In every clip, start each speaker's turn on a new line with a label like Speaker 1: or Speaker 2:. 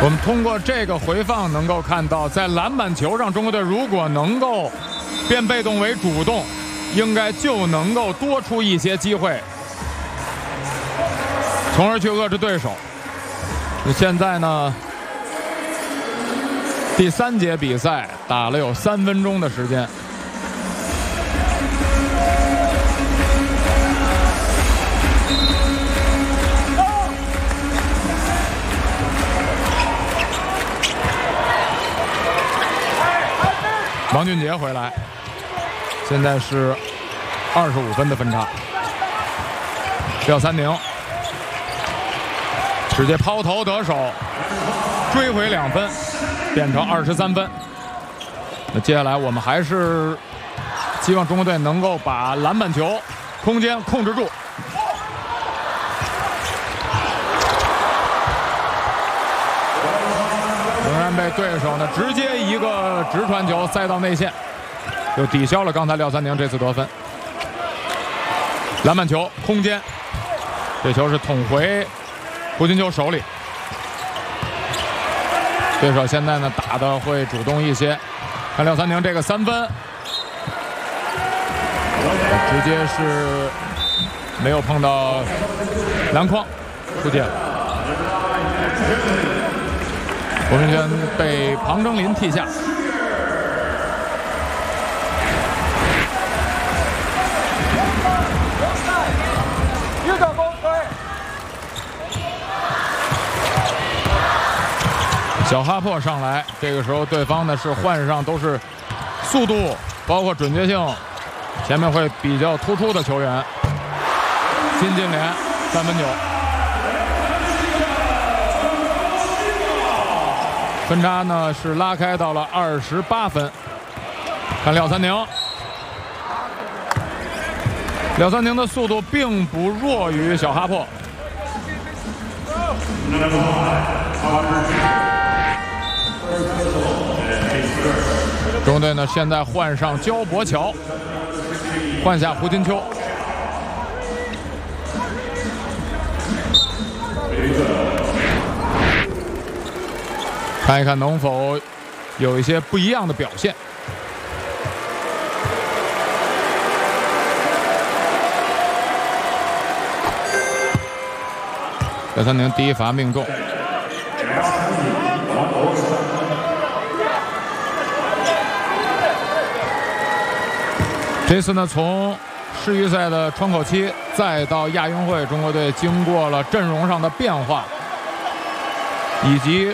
Speaker 1: 我们通过这个回放能够看到，在篮板球上，中国队如果能够变被动为主动，应该就能够多出一些机会，从而去遏制对手。现在呢，第3节比赛打了有3分钟的时间。王俊杰回来，现在是25分的分差。廖三宁直接抛投得手，追回2分，变成23分。那接下来我们还是希望中国队能够把篮板球空间控制住。仍然被对手呢直接一个直传球塞到内线，就抵消了刚才廖三宁这次得分。篮板球空间，这球是捅回胡金秋手里。对手现在呢打的会主动一些，看廖三宁这个3分，直接是没有碰到篮筐，出界了。郭明轩被庞征林替下。小哈珀上来，这个时候对方呢是换上都是速度包括准确性前面会比较突出的球员。金金莲3分球，分差呢是拉开到了28分。看廖三宁，廖三宁的速度并不弱于小哈珀。中国队呢现在换上焦博乔，换下胡金秋。看一看能否有一些不一样的表现。廖三宁第一罚命中。这次呢，从世预赛的窗口期再到亚运会，中国队经过了阵容上的变化，以及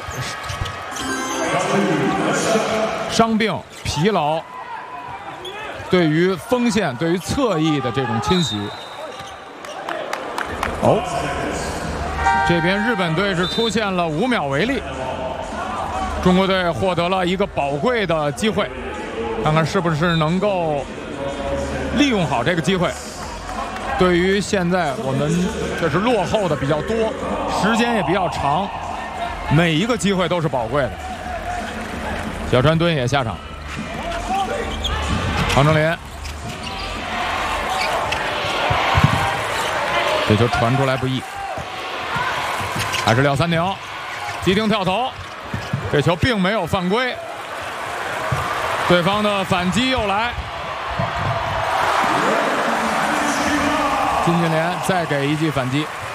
Speaker 1: 伤病、疲劳对于锋线、对于侧翼的这种侵袭。哦，这边日本队是出现了5秒违例，中国队获得了一个宝贵的机会，看看是不是能够利用好这个机会。对于现在我们这是落后的比较多，时间也比较长，每一个机会都是宝贵的。小川敦也下场，庞征林，这球传出来不易，还是廖三宁急停跳投，这球并没有犯规，对方的反击又来。金金莲再给一记反击。